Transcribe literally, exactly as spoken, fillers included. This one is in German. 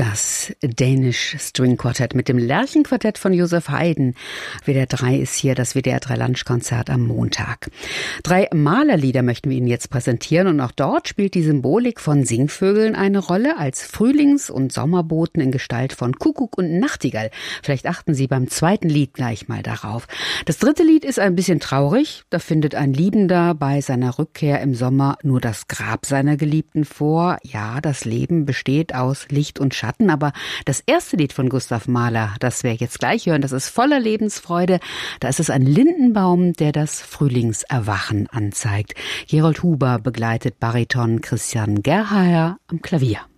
Das Danish String Quartet mit dem Lerchenquartett von Joseph Haydn. W D R drei ist hier das W D R drei Lunchkonzert am Montag. Drei Malerlieder möchten wir Ihnen jetzt präsentieren und auch dort spielt die Symbolik von Singvögeln eine Rolle als Frühlings- und Sommerboten in Gestalt von Kuckuck und Nachtigall. Vielleicht achten Sie beim zweiten Lied gleich mal darauf. Das dritte Lied ist ein bisschen traurig. Da findet ein Liebender bei seiner Rückkehr im Sommer nur das Grab seiner Geliebten vor. Ja, das Leben besteht aus Licht und Schatten, aber das erste Lied von Gustav Mahler, das wir jetzt gleich hören, das ist voller Lebensfreude. Da ist es ein Lindenbaum, der das Frühlingserwachen anzeigt. Gerold Huber begleitet Bariton Christian Gerhaher am Klavier.